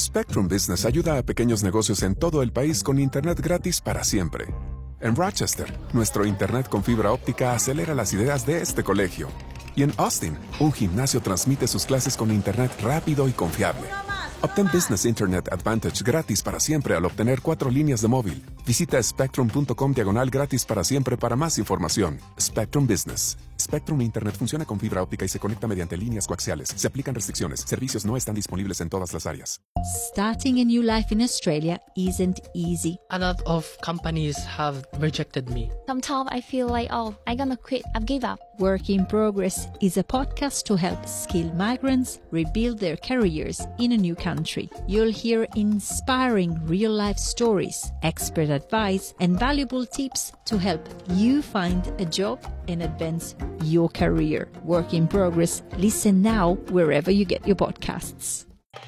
Spectrum Business ayuda a pequeños negocios en todo el país con internet gratis para siempre. En Rochester, nuestro internet con fibra óptica acelera las ideas de este colegio. Y en Austin, un gimnasio transmite sus clases con internet rápido y confiable. Obtén Business Internet Advantage gratis para siempre al obtener 4 líneas de móvil. Visita spectrum.com/gratis para siempre para más información. Spectrum Business. Spectrum Internet funciona con fibra óptica y se conecta mediante líneas coaxiales. Se aplican restricciones. Servicios no están disponibles en todas las áreas. Starting a new life in Australia isn't easy. A lot of companies have rejected me. Sometimes I feel like, I'm gonna quit, I've give up. Work in Progress is a podcast to help skilled migrants rebuild their careers in a new country. You'll hear inspiring real-life stories, expert advice, and valuable tips to help you find a job and advance your career. Work in Progress. Listen now wherever you get your podcasts.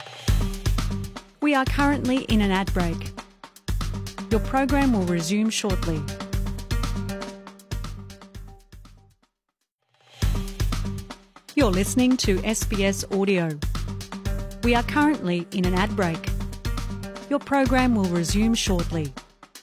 We are currently in an ad break. Your program will resume shortly. You're listening to SBS Audio. We are currently in an ad break. Your program will resume shortly.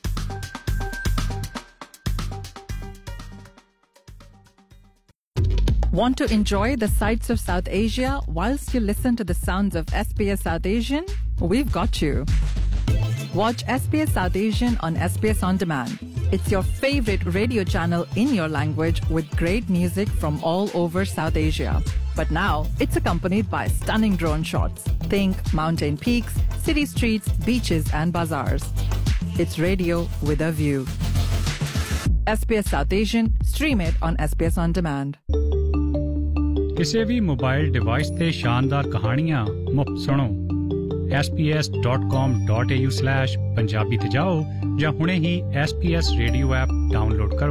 Want to enjoy the sights of South Asia whilst you listen to the sounds of SBS South Asian? We've got you. Watch SBS South Asian on SBS On Demand. It's your favorite radio channel in your language with great music from all over South Asia. But now it's accompanied by stunning drone shots. Think mountain peaks, city streets, beaches and bazaars. It's radio with a view. SBS South Asian, stream it on SBS On Demand. ਕਿਸੇ ਵੀ mobile device ਤੇ ਸ਼ਾਨਦਾਰ ਕਹਾਣੀਆਂ ਮੁਫਤ ਸੁਣੋ sps.com.au/punjabi ਤੇ ਜਾਓ ਜਾਂ ਹੁਣੇ ਹੀ SBS ਰੇਡੀਓ ਐਪ ਡਾਊਨਲੋਡ ਕਰੋ।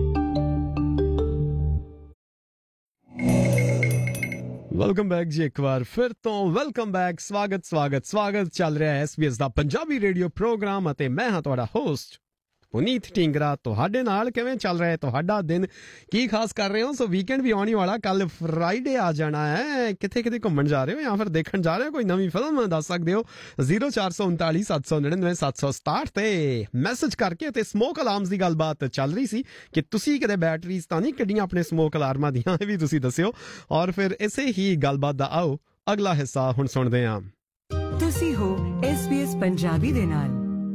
ਵੈਲਕਮ ਬੈਕ ਜੀ, ਇੱਕ ਵਾਰ ਫਿਰ ਤੋਂ ਵੈਲਕਮ ਬੈਕ। ਸਵਾਗਤ ਚੱਲ ਰਿਹਾ ਹੈ SBS ਦਾ ਪੰਜਾਬੀ ਰੇਡੀਓ ਪ੍ਰੋਗਰਾਮ ਅਤੇ ਮੈਂ ਹਾਂ ਤੁਹਾਡਾ ਹੋਸਟ ਪੁਨੀਤ ਢੀਂਗਰਾ। ਤੁਹਾਡੇ ਨਾਲ ਕਿਵੇਂ ਚੱਲ ਰਿਹਾ ਤੁਹਾਡਾ ਦਿਨ, ਕੀ ਖਾਸ ਕਰ ਰਹੇ ਹੋ? ਸੋ ਵੀਕਐਂਡ ਵੀ ਆਉਣ ਵਾਲਾ, ਕੱਲ ਫਰਾਈਡੇ ਆ ਜਾਣਾ ਹੈ। ਕਿੱਥੇ ਘੁੰਮਣ ਜਾ ਰਹੇ ਹੋ ਜਾਂ ਫਿਰ ਦੇਖਣ ਜਾ ਰਹੇ ਹੋ ਕੋਈ ਨਵੀਂ ਫਿਲਮ? ਦੱਸ ਸਕਦੇ ਹੋ 0439 799 767 ਤੇ ਮੈਸੇਜ ਕਰਕੇ। ਤੇ ਸਮੋਕ ਅਲਾਰਮਸ ਦੀ ਗੱਲਬਾਤ ਚੱਲ ਰਹੀ ਸੀ ਕਿ ਤੁਸੀਂ ਕਦੇ ਬੈਟਰੀਜ਼ ਤਾਂ ਨਹੀਂ ਕੱਢੀਆਂ ਆਪਣੇ ਸਮੋਕ ਅਲਾਰਮਾਂ ਦੀਆਂ, ਇਹ ਵੀ ਤੁਸੀਂ ਦੱਸਿਓ। ਔਰ ਫਿਰ ਇਸੇ ਹੀ ਗੱਲਬਾਤ ਦਾ ਆਓ ਅਗਲਾ ਹਿੱਸਾ ਹੁਣ ਸੁਣਦੇ ਹਾਂ। ਤੁਸੀਂ ਹੋ SBS ਪੰਜਾਬੀ ਦੇ ਨਾਲ।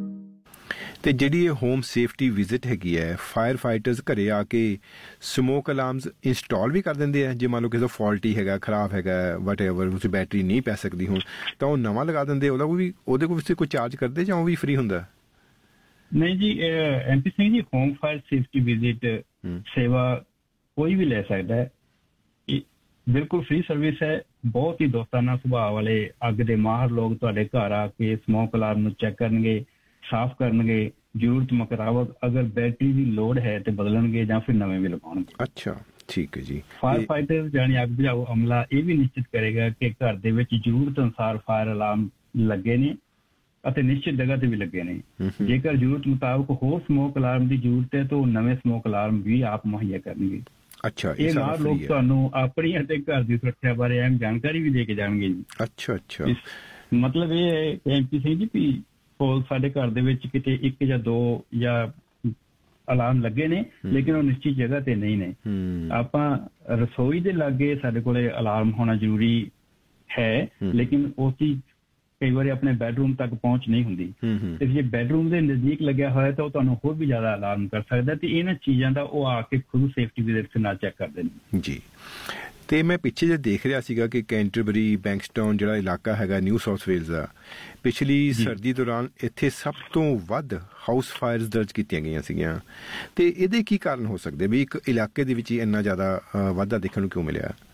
ਤੇ ਜਿਹੜੀ ਇਹ ਹੋਮ ਸੇਫਟੀ ਵਿਜ਼ਿਟ ਹੈਗੀ ਹੈ, ਫਾਇਰ ਫਾਈਟਰਸ ਘਰੇ ਆ ਕੇ ਸਮੋਕ ਅਲਾਰਮਸ ਇੰਸਟਾਲ ਵੀ ਕਰ ਦਿੰਦੇ ਆ। ਜੇ ਮੰਨ ਲਓ ਕਿਸੇ ਦਾ ਫਾਲਟੀ ਹੈਗਾ, ਖਰਾਬ ਹੈਗਾ, ਵਟ ਐਵਰ, ਉਸ ਬੈਟਰੀ ਨਹੀਂ ਪੈ ਸਕਦੀ ਹੁਣ, ਤਾਂ ਉਹ ਨਵਾਂ ਲਗਾ ਦਿੰਦੇ। ਉਹਦਾ ਉਹਦੇ ਕੋਲ ਕੋਈ ਚਾਰਜ ਕਰਦੇ ਜਾਂ ਉਹ ਵੀ ਫ੍ਰੀ ਹੁੰਦਾ? ਨਹੀਂ ਜੀ, MP Singh ji, home fire safety visit ਸੇਵਾ ਕੋਈ ਵੀ ਲੈ ਸਕਦਾ ਹੈ। ਬਿਲਕੁਲ ਫ੍ਰੀ ਸਰਵਿਸ ਹੈ। ਬਹੁਤ ਹੀ ਦੋਸਤਾਨਾ ਸੁਭਾਅ ਵਾਲੇ ਅੱਗ ਦੇ ਮਾਹਰ ਲੋਕ ਤੁਹਾਡੇ ਘਰ ਆ ਕੇ ਸਮੋਕ ਅਲਾਰਮ ਨੂੰ ਚੈੱਕ ਕਰਨਗੇ, ਸਾਫ਼ ਕਰਨਗੇ, ਜ਼ਰੂਰਤ ਮੁਤਾਬਕ ਅਗਰ ਬੈਟਰੀ ਦੀ ਲੋੜ ਹੈ ਤੇ ਬਦਲਣਗੇ ਜਾਂ ਫਿਰ ਨਵੇਂ ਵੀ ਲਗਾਉਣਗੇ। ਅੱਛਾ, ਠੀਕ ਹੈ ਜੀ। ਫਾਇਰ ਫਾਈਟਰ ਜਾਨੀ ਅੱਗ ਬੁਝਾਊ ਅਮਲਾ ਇਹ ਵੀ ਨਿਸ਼ਚਿਤ ਕਰੇਗਾ ਕਿ ਘਰ ਦੇ ਵਿੱਚ ਜ਼ਰੂਰਤ ਅਨੁਸਾਰ ਫਾਇਰ ਅਲਾਰਮ ਲੱਗੇ ਨੇ ਅਤੇ ਨਿਸ਼ਚਿਤ ਜਗ੍ਹਾ ਤੇ ਵੀ ਲੱਗੇ ਨੇ। ਜੇਕਰ ਜ਼ਰੂਰਤ ਮੁਤਾਬਕ ਹੋਰ ਸਮੋਕ ਅਲਾਰਮ ਦੀ ਜ਼ਰੂਰਤ ਹੈ ਤਾਂ ਉਹ ਨਵੇਂ ਸਮੋਕ ਅਲਾਰਮ ਵੀ ਆਪ ਮੁਹੱਈਆ ਕਰਨਗੇ। ਅੱਛਾ, ਇਹ ਨਾਲ ਲੋਕ ਤੁਹਾਨੂੰ ਆਪਣੀ ਅਤੇ ਘਰ ਦੀ ਸੁਰੱਖਿਆ ਬਾਰੇ ਅਹਿਮ ਜਾਣਕਾਰੀ ਵੀ ਦੇ ਕੇ ਜਾਣਗੇ ਜੀ। ਅੱਛਾ, ਮਤਲਬ ਇਹ ਹੈ MP ਸਿੰਘ ਜੀ ਵੀ ਸਾਡੇ ਘਰ ਦੇ ਵਿੱਚ ਕਿਤੇ 1 ਜਾਂ 2 ਜਾਂ ਅਲਾਰਮ ਲੱਗੇ ਨੇ, ਲੇਕਿਨ ਉਹ ਨਿਸ਼ਚਿਤ ਜਗ੍ਹਾ ਤੇ ਨਹੀਂ ਨੇ। ਆਪਾਂ ਰਸੋਈ ਦੇ ਲਾਗੇ ਸਾਡੇ ਕੋਲੇ ਅਲਾਰਮ ਹੋਣਾ ਜ਼ਰੂਰੀ ਹੈ, ਲੇਕਿਨ ਉਸ ਦੀ ਕਈ ਵਾਰੀ ਆਪਣੇ ਬੈਡਰੂਮ ਤੱਕ ਪਹੁੰਚ ਨਹੀਂ ਹੁੰਦੀ। ਤੇ ਜੇ ਬੈਡਰੂਮ ਦੇ ਨਜ਼ਦੀਕ ਲੱਗਿਆ ਹੋਇਆ ਤਾਂ ਉਹ ਤੁਹਾਨੂੰ ਹੋਰ ਵੀ ਜ਼ਿਆਦਾ ਅਲਾਰਮ ਕਰ ਸਕਦਾ। ਤੇ ਇਹਨਾਂ ਚੀਜ਼ਾਂ ਦਾ ਉਹ ਆ ਕੇ ਖੁਦ ਸੇਫਟੀ ਵਿਜ਼ਿਟ ਨਾਲ ਚੈੱਕ ਕਰਦੇ ਨੇ ਜੀ। ਤੇ ਮੈਂ ਪਿੱਛੇ ਜੇ ਦੇਖ ਰਿਹਾ ਸੀਗਾ ਕਿ ਕੈਂਟਰਬਰੀ, ਬੈਂਕਸਟਾਊਨ ਜਿਹੜਾ ਇਲਾਕਾ ਹੈਗਾ ਨਿਊ ਸਾਊਥ ਵੇਲਜ਼ ਦਾ, ਪਿਛਲੀ ਸਰਦੀ ਦੌਰਾਨ ਇੱਥੇ ਸਭ ਤੋਂ ਵੱਧ ਹਾਊਸ ਫਾਇਰਸ ਦਰਜ ਕੀਤੀਆਂ ਗਈਆਂ ਸੀਗੀਆਂ। ਤੇ ਇਹਦੇ ਕੀ ਕਾਰਨ ਹੋ ਸਕਦੇ ਵੀ ਇੱਕ ਇਲਾਕੇ ਦੇ ਵਿੱਚ ਹੀ ਇੰਨਾ ਜ਼ਿਆਦਾ ਵਾਧਾ ਦੇਖਣ ਨੂੰ ਕਿਉਂ ਮਿਲਿਆ?